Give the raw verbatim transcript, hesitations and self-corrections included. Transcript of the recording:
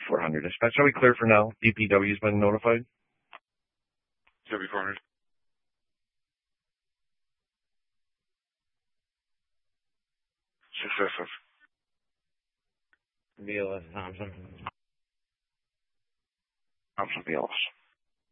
four hundred. Dispatch, are we clear for now? D P W's been notified? W four hundred. Successive. B L S Thompson. Thompson B L S.